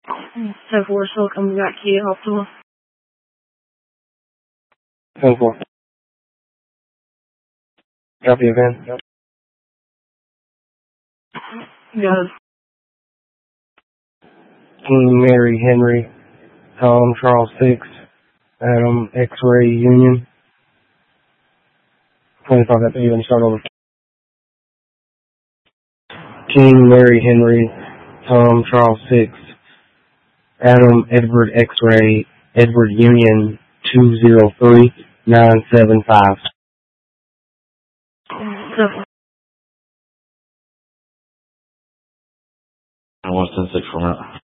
10-4, still coming back to you, Optimal. 10-4. Copy again. Yep. Got it. King Mary Henry, Tom Charles 6, Adam X-Ray Union. 25 after you and start over. King Mary Henry, Tom Charles 6, Adam Edward X-Ray, Edward Union 203975. 7. 110-6 from it.